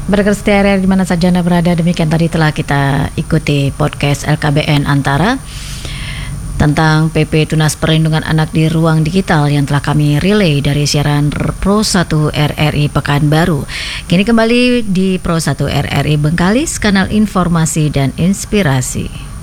Berkat setia RRI di mana saja Anda berada, demikian tadi telah kita ikuti podcast LKBN Antara tentang PP Tunas Perlindungan Anak di Ruang Digital yang telah kami relay dari siaran Pro 1 RRI Pekanbaru. Kini kembali di Pro 1 RRI Bengkalis, kanal informasi dan inspirasi.